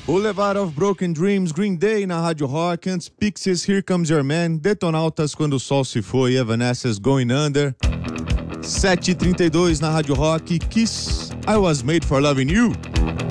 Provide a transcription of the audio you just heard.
Boulevard of Broken Dreams, Green Day na Rádio Rock, antes Pixies, Here Comes Your Man, Detonautas, Quando o Sol se Foi, Evanescence, Going Under. 7h32 na Rádio Rock, Kiss, I Was Made for Loving You.